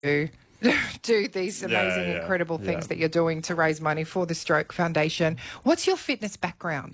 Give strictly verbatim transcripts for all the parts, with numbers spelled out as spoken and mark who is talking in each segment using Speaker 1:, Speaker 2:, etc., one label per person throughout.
Speaker 1: do do these amazing,
Speaker 2: Yeah, yeah,
Speaker 1: incredible things
Speaker 2: yeah.
Speaker 1: that you're doing to raise money for the Stroke Foundation. What's your fitness background?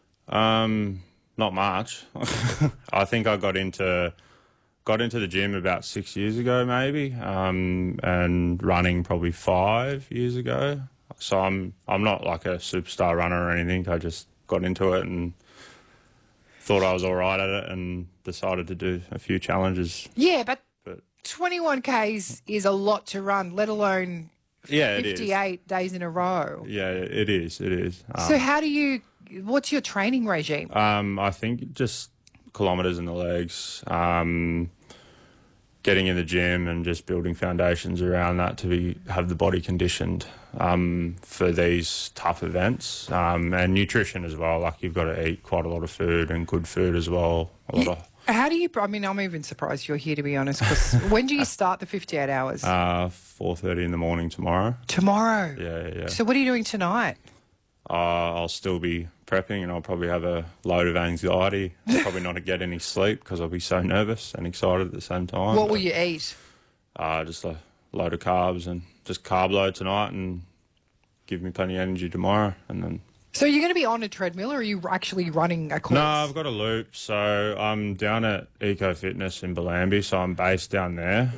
Speaker 2: Um, not much. I think I got into got into the gym about six years ago, maybe, um, and running probably five years ago. So I'm I'm not like a superstar runner or anything. I just got into it and thought I was all right at it, and decided to do a few challenges.
Speaker 1: Yeah, but,
Speaker 2: But
Speaker 1: twenty-one Ks is a lot to run, let alone
Speaker 2: yeah, it is.
Speaker 1: fifty-eight days in a row.
Speaker 2: Yeah, it is. It is. Um,
Speaker 1: So how do you, what's your training regime?
Speaker 2: Um, I think just kilometres in the legs, um, getting in the gym and just building foundations around that to be have the body conditioned um, for these tough events, um, and nutrition as well. Like you've got to eat quite a lot of food and good food as well. A lot of
Speaker 1: How do you, I mean, I'm even surprised you're here, to be honest, because when do you start the fifty-eight hours?
Speaker 2: uh, four thirty in the morning tomorrow.
Speaker 1: Tomorrow.
Speaker 2: Yeah, yeah.
Speaker 1: So what are you doing tonight?
Speaker 2: Uh, I'll still be prepping, and I'll probably have a load of anxiety. I'll probably not get any sleep because I'll be so nervous and excited at the same time.
Speaker 1: What will
Speaker 2: But,
Speaker 1: you eat?
Speaker 2: Uh, just a load of carbs and just carb load tonight, and give me plenty of energy tomorrow. And then
Speaker 1: So you're going to be on a treadmill, or are you actually running a course?
Speaker 2: no, I've got a loop. So I'm down at Eco Fitness in Bellambi, so I'm based down there,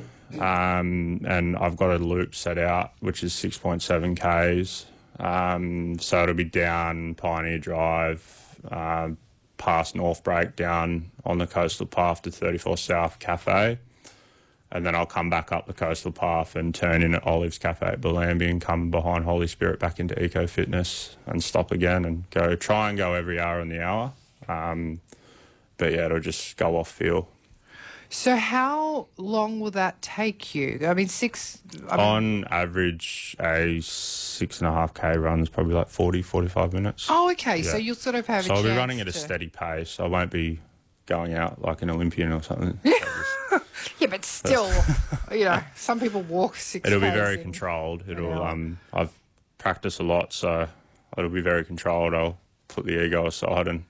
Speaker 2: um, and I've got a loop set out which is six point seven k's. Um, so it'll be down Pioneer Drive, um, past North Break, down on the coastal path to thirty-four South Cafe, and then I'll come back up the coastal path and turn in at Olives Cafe at Bellambi and come behind Holy Spirit back into Eco Fitness and stop again and go try and go every hour in the hour. Um, but yeah, it'll just go off feel.
Speaker 1: So how long will that take you? I mean, six... I mean,
Speaker 2: On average, a six and a half K run is probably like forty, forty-five minutes.
Speaker 1: oh, okay. So
Speaker 2: Yeah.
Speaker 1: you'll sort of have
Speaker 2: So
Speaker 1: a
Speaker 2: I'll
Speaker 1: chance
Speaker 2: be running at a
Speaker 1: to-
Speaker 2: steady pace. I won't be going out like an Olympian or something.
Speaker 1: Yeah, but still, you know, some people walk six
Speaker 2: It'll be
Speaker 1: Ks
Speaker 2: very
Speaker 1: in-
Speaker 2: controlled. It'll
Speaker 1: hour.
Speaker 2: um I've practiced a lot, so it'll be very controlled. I'll put the ego aside and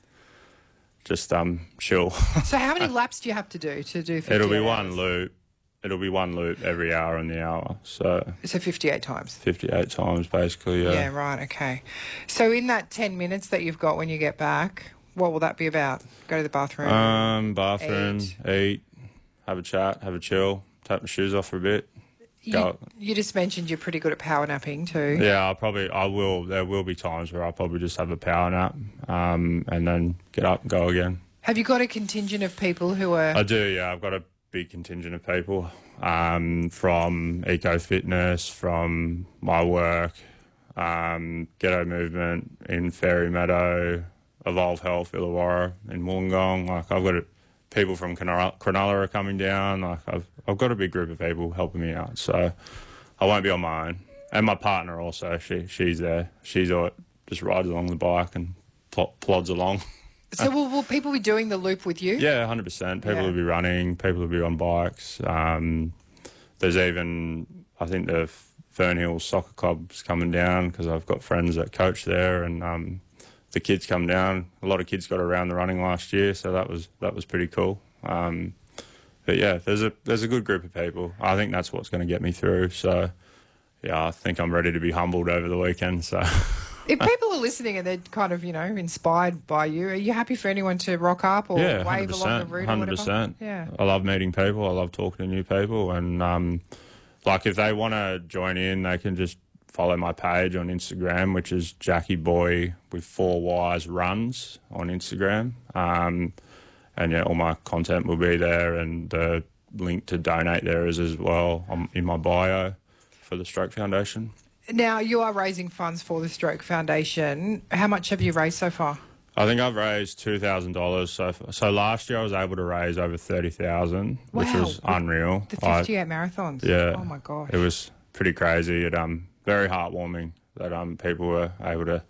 Speaker 2: just um chill.
Speaker 1: So how many laps do you have to do to do fifty-eight
Speaker 2: It'll be one
Speaker 1: hours?
Speaker 2: loop. It'll be one loop every hour in the hour. So
Speaker 1: So fifty-eight times.
Speaker 2: fifty-eight times basically, yeah.
Speaker 1: Yeah, right, okay. So in that ten minutes that you've got when you get back, what will that be about? Go to the bathroom?
Speaker 2: Um bathroom,
Speaker 1: Eat.
Speaker 2: eat, have a chat, have a chill, take my shoes off for a bit.
Speaker 1: you,
Speaker 2: go-
Speaker 1: you just mentioned you're pretty good at power napping too.
Speaker 2: Yeah, I'll probably, I will, there will be times where I'll probably just have a power nap, um, and then get up and go again.
Speaker 1: Have you got a contingent of people who are...
Speaker 2: I do, yeah. I've got a big contingent of people, um, from Eco Fitness, from my work, um, Ghetto Movement in Fairy Meadow, Evolve Health, Illawarra in Wollongong. Like, I've got a, people from Cronulla Cronulla are coming down. Like, I've, I've got a big group of people helping me out, so I won't be on my own. And my partner also, she she's there. She's all, just rides along the bike and pl- plods along.
Speaker 1: So will, will people be doing the loop with you?
Speaker 2: Yeah, one hundred percent. People
Speaker 1: Yeah.
Speaker 2: will be running, people will be on bikes. Um, there's even, I think the Fernhill Soccer Club's coming down because I've got friends that coach there, and um, the kids come down. A lot of kids got around the running last year, so that was that was pretty cool. Um, but yeah, there's a there's a good group of people. I think that's what's going to get me through. So yeah, I think I'm ready to be humbled over the weekend. So.
Speaker 1: If people are listening and they're kind of, you know, inspired by you, are you happy for anyone to rock up or
Speaker 2: Yeah,
Speaker 1: wave along the route or
Speaker 2: one hundred
Speaker 1: whatever?
Speaker 2: percent.
Speaker 1: Yeah.
Speaker 2: I love meeting people. I love talking to new people. And, um, like, if they want to join in, they can just follow my page on Instagram, which is Jackie Boy with four Y's runs on Instagram. Um, and, yeah, all my content will be there, and the link to donate there is as well um, in my bio for the Stroke Foundation.
Speaker 1: Now, you are raising funds for the Stroke Foundation. How much have you raised so far?
Speaker 2: I think I've raised two thousand dollars so far. So last year I was able to raise over thirty thousand dollars, which
Speaker 1: Wow.
Speaker 2: was unreal.
Speaker 1: The
Speaker 2: I-
Speaker 1: fifty-eight marathons?
Speaker 2: Yeah.
Speaker 1: Oh, my gosh.
Speaker 2: It was pretty crazy. It um very heartwarming that um people were able to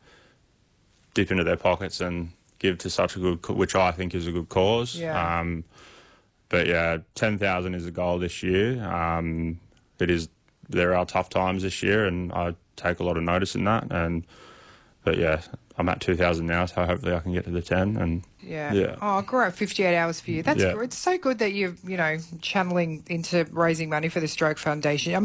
Speaker 2: dip into their pockets and give to such a good, co- which I think is a good cause.
Speaker 1: Yeah.
Speaker 2: Um, but yeah, ten thousand is the goal this year. Um, it is. There are tough times this year, and I take a lot of notice in that. And but yeah, I'm at two thousand now, so hopefully I can get to the ten. And
Speaker 1: Yeah.
Speaker 2: Yeah.
Speaker 1: Oh, great. fifty-eight hours for you. That's
Speaker 2: Yeah.
Speaker 1: It's so good that you're, you know, channeling into raising money for the Stroke Foundation. I